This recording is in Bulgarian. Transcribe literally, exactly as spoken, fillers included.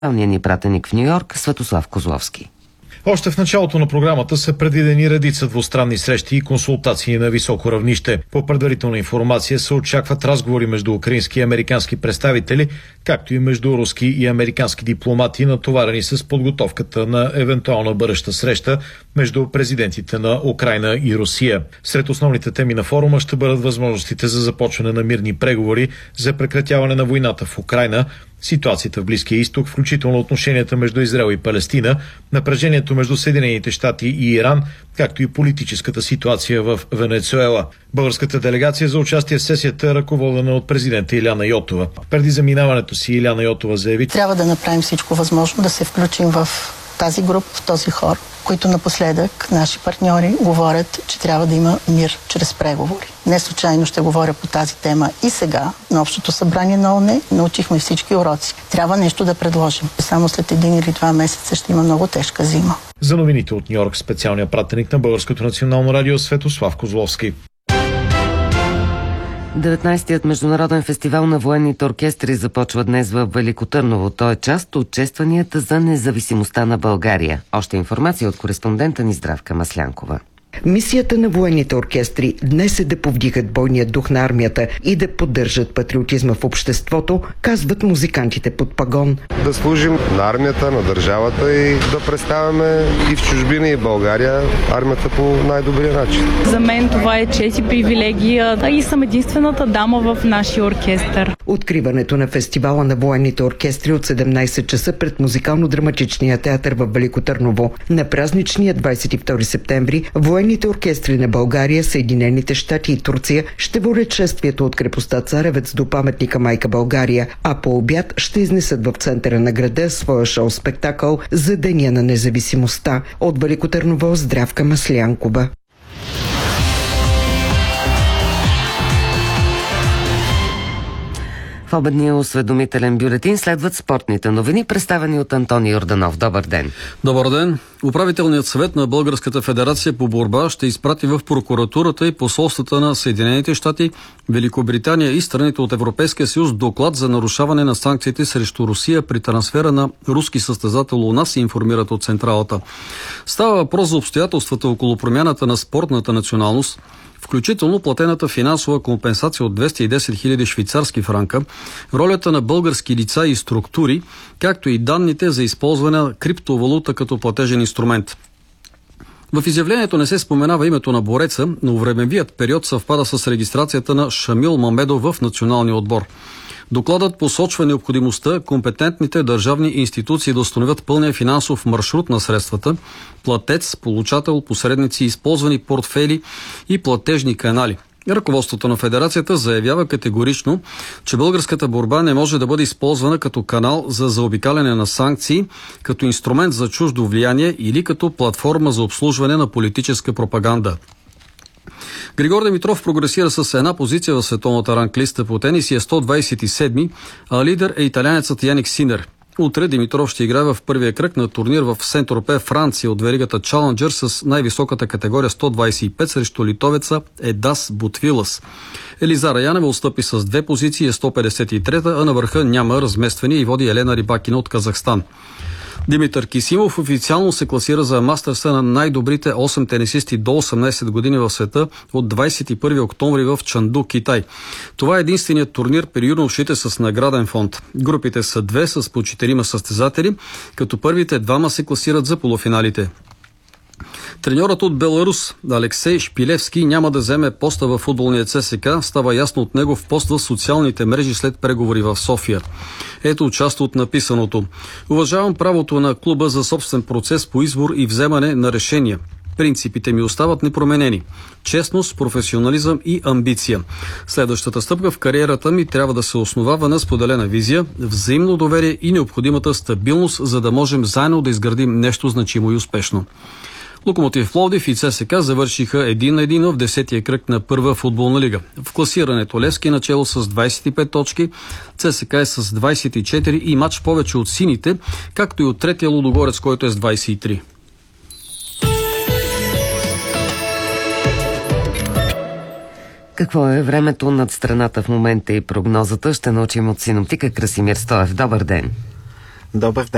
Ни пратеник в Ню-Йорк Светослав Козловски. Още в началото на програмата са предвидени редица двустранни срещи и консултации на високо равнище. По предварителна информация се очакват разговори между украински и американски представители, както и между руски и американски дипломати, натоварени с подготовката на евентуална бъдеща среща между президентите на Украйна и Русия. Сред основните теми на форума ще бъдат възможностите за започване на мирни преговори за прекратяване на войната в Украйна, ситуацията в Близкия изток, включително отношенията между Израел и Палестина, напрежението между Съединените щати и Иран, както и политическата ситуация в Венецуела. Българската делегация за участие в сесията е ръководена от президента Иляна Йотова. Преди заминаването си Иляна Йотова заяви: трябва да направим всичко възможно да се включим в тази група, в този хор, които напоследък наши партньори говорят, че трябва да има мир чрез преговори. Не случайно ще говоря по тази тема и сега на Общото събрание на ООН научихме всички уроци. Трябва нещо да предложим. Само след един или два месеца ще има много тежка зима. За новините от Ню-Йорк специалният пратеник на Българското национално радио Светослав Козловски. деветнайсетият международен фестивал на военните оркестри започва днес в Велико Търново. Той е част от честванията за независимостта на България. Още информация от кореспондента ни Здравка Маслянкова. Мисията на военните оркестри днес е да повдигат бойния дух на армията и да поддържат патриотизма в обществото, казват музикантите под пагон. Да служим на армията, на държавата и да представяме и в чужбина, и в България армията по най-добрия начин. За мен това е чест и привилегия и съм единствената дама в нашия оркестър. Откриването на фестивала на военните оркестри от седемнайсет часа пред музикално-драматичния театър в Велико Търново. На празничния двайсет и втори септември военните оркестри на България, Съединените щати и Турция ще водят шествието от крепостта Царевец до паметника Майка България, а по обяд ще изнесат в центъра на града своя шоу-спектакъл за Деня на независимостта. От Велико Търново Здравка Маслянкова. В обедния осведомителен бюлетин следват спортните новини, представени от Антони Йорданов. Добър ден! Добър ден! Управителният съвет на Българската федерация по борба ще изпрати в прокуратурата и посолствата на Съединените щати, Великобритания и страните от Европейския съюз доклад за нарушаване на санкциите срещу Русия при трансфера на руски състезател у нас, информират от централата. Става въпрос за обстоятелствата около промяната на спортната националност, включително платената финансова компенсация от двеста и десет хиляди швейцарски франка, ролята на български лица и структури, както и данните за използване на криптовалута като платежен инструмент. В изявлението не се споменава името на бореца, но времевият период съвпада с регистрацията на Шамил Мамедов в националния отбор. Докладът посочва необходимостта компетентните държавни институции да установят пълния финансов маршрут на средствата, платец, получател, посредници, използвани портфели и платежни канали. Ръководството на федерацията заявява категорично, че българската борба не може да бъде използвана като канал за заобикаляне на санкции, като инструмент за чуждо влияние или като платформа за обслужване на политическа пропаганда. Григор Димитров прогресира с една позиция в световната ранглиста по тенис и е сто двайсет и седми, а лидер е италианецът Яник Синер. Утре Димитров ще играе в първия кръг на турнир в Сент-Тропе, Франция от веригата Challenger с най-високата категория сто двайсет и пет срещу литовеца Едас Бутвилас. Елизара Янева отстъпи с две позиции, е сто петдесет и трета, а на върха няма разместване и води Елена Рибакина от Казахстан. Димитър Кисимов официално се класира за мастърса на най-добрите осем тенисисти до осемнайсет години в света от двайсет и първи октомври в Чанду, Китай. Това е единственият турнир при юношите с награден фонд. Групите са две с по четирима състезатели, като първите двама се класират за полуфиналите. Треньорът от Беларус Алексей Шпилевски няма да вземе поста в футболния ЦСКА, става ясно от негов пост в социалните мрежи след преговори в София. Ето част от написаното. Уважавам правото на клуба за собствен процес по избор и вземане на решения. Принципите ми остават непроменени. Честност, професионализъм и амбиция. Следващата стъпка в кариерата ми трябва да се основава на споделена визия, взаимно доверие и необходимата стабилност, за да можем заедно да изградим нещо значимо и успешно. Локомотив Пловдив и ЦСКА завършиха един на един в десетия кръг на първа футболна лига. В класирането Левски е начело с двайсет и пет точки, ЦСКА е с двайсет и четири и мач повече от сините, както и от третия Лудогорец, който е с двайсет и три. Какво е времето над страната в момента и прогнозата, ще научим от синоптика Красимир Стоев. Добър ден! Добър ден!